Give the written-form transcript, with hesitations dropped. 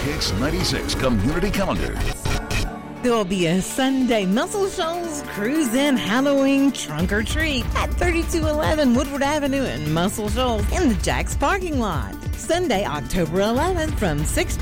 Hits 96 Community Calendar. There will be a Sunday Muscle Shoals Cruise-In Halloween Trunk or Treat at 3211 Woodward Avenue in Muscle Shoals in the Jack's parking lot. Sunday, October 11th from 6